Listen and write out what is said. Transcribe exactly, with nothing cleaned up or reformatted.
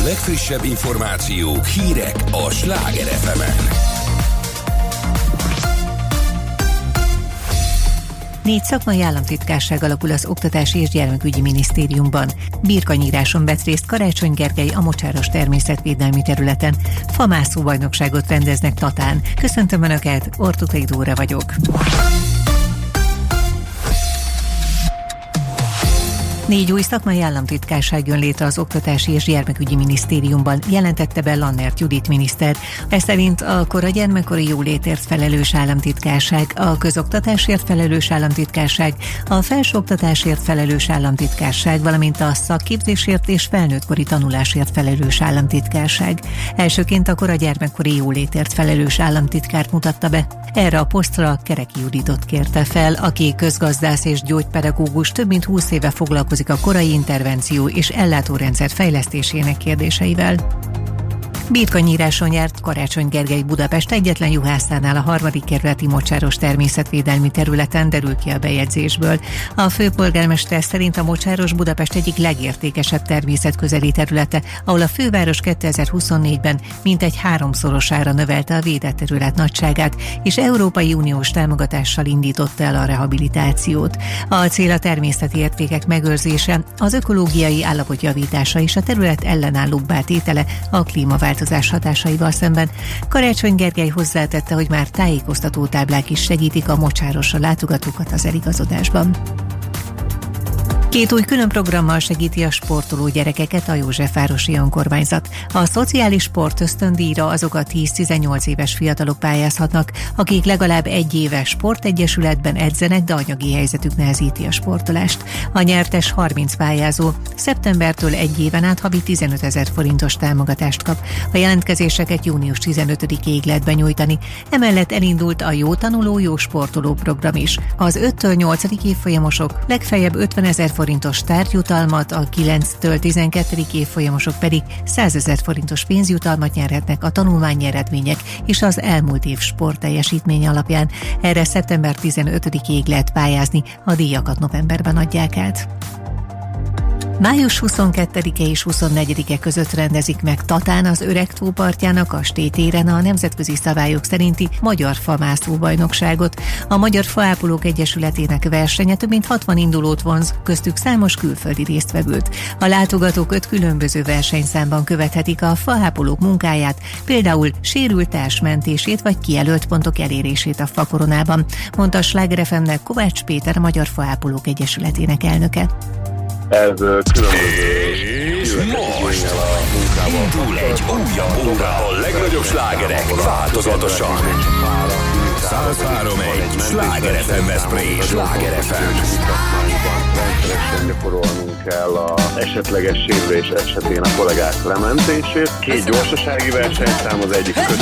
legfrissebb információk, hírek a Sláger ef emen. Négy szakmai államtitkárság alakul az Oktatási és Gyermekügyi Minisztériumban. Birkanyíráson vett részt Karácsony Gergely a mocsáros természetvédelmi területen. Famászó bajnokságot rendeznek Tatán. Köszöntöm Önöket, Ortukai Dóra vagyok. Négy új szakmai államtitkárság jön létre az Oktatási és Gyermekügyi Minisztériumban, jelentette be Lannert Judit miniszter. Ez szerint a kora gyermekkori jólétért felelős államtitkárság, a közoktatásért felelős államtitkárság, a felsőoktatásért felelős államtitkárság, valamint a szakképzésért és felnőttkori tanulásért felelős államtitkárság. Elsőként a kora gyermekkori jólétért felelős államtitkárt mutatta be. Erre a posztra Kereki Juditot kérte fel, aki közgazdász és gyógypedagógus, több mint húsz éve foglalkozik a korai intervenció és ellátórendszer fejlesztésének kérdéseivel. Birkanyíráson járt Karácsony Gergely Budapest egyetlen juhászánál a harmadik kerületi mocsáros természetvédelmi területen, derül ki a bejegyzésből. A főpolgármester szerint a mocsáros Budapest egyik legértékesebb természetközeli területe, ahol a főváros kétezer-huszonnégyben mintegy háromszorosára növelte a védett terület nagyságát, és Európai Uniós támogatással indította el a rehabilitációt. A cél a természeti értékek megőrzése, az ökológiai állapot javítása és a terület ellenállóbbá tétele a klímaváltozás hatásaival szemben. Karácsony Gergely hozzátette, hogy már tájékoztató táblák is segítik a mocsárosra látogatókat az eligazodásban. Két új külön programmal segíti a sportoló gyerekeket a Józsefvárosi önkormányzat. A szociális sport ösztöndíjra azok a tíz-tizennyolc éves fiatalok pályázhatnak, akik legalább egy éves sportegyesületben edzenek, de anyagi helyzetük nehezíti a sportolást. A nyertes harminc pályázó szeptembertől egy éven át havi tizenötezer forintos támogatást kap. A jelentkezéseket június tizenötödikéig lehet benyújtani. Emellett elindult a Jó tanuló, jó sportoló program is. Az öttől nyolcadik évfolyamosok legfeljebb ötvenezer forintos tárgyutalmat, a kilenctől tizenkettedik évfolyamosok pedig százezer forintos pénzjutalmat nyerhetnek a tanulmányi eredmények és az elmúlt év sportteljesítmény alapján. Erre szeptember tizenötödikéig lehet pályázni, a díjakat novemberben adják át. május huszonkettedike és huszonnegyedike között rendezik meg Tatán az Öregtó partján a Kastélytéren a nemzetközi szabályok szerinti Magyar Famászó bajnokságot. A Magyar Faápolók Egyesületének versenye több mint hatvan indulót vonz, köztük számos külföldi résztvevőt. A látogatók öt különböző versenyszámban követhetik a faápolók munkáját, például sérült társ mentését vagy kijelölt pontok elérését a fakoronában, mondta a Sláger ef emnek Kovács Péter, a Magyar Faápolók Egyesületének elnöke. Ez különböző és most indul egy újabb óra, a legnagyobb slágerek változatosan. száz három egy Sláger ef em Veszprém. Sláger ef em. Rendszeresen gyakorolnunk kell a esetleges sérülés esetén a kollégák lementését. Két gyorsasági versenyszám, az egyik